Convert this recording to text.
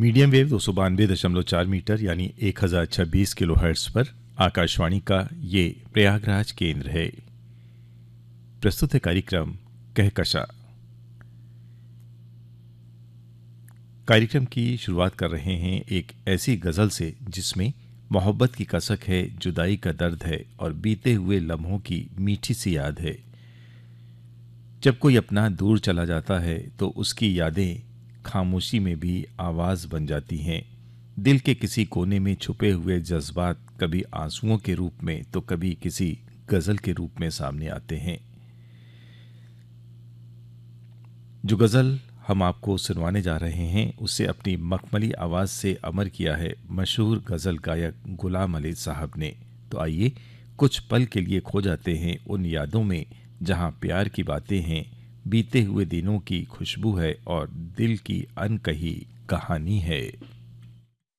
Medium wave 292.4 metre यानी 1026 kilo hertz पर आकाशवाणी का ये प्रयागराज केंद्र है। प्रस्तुत है कार्यक्रम कहकशा। कार्यक्रम की शुरुआत कर रहे हैं एक ऐसी गजल से जिसमें मोहब्बत की कसक है, जुदाई का दर्द है और बीते हुए लम्हों की मीठी सी याद है। जब कोई अपना दूर चला जाता है तो उसकी यादें खामोशी में भी आवाज बन जाती हैं। दिल के किसी कोने में छुपे हुए जज्बात कभी आंसुओं के रूप में तो कभी किसी गजल के रूप में सामने आते हैं। जो गजल हम आपको सुनवाने जा रहे हैं उसे अपनी मखमली आवाज से अमर किया है मशहूर गजल गायक गुलाम अली साहब ने। तो आइए कुछ पल के लिए खो जाते हैं उन यादों में जहां प्यार की बातें हैं, बीते हुए दिनों की खुशबू है और दिल की अनकही कहानी है।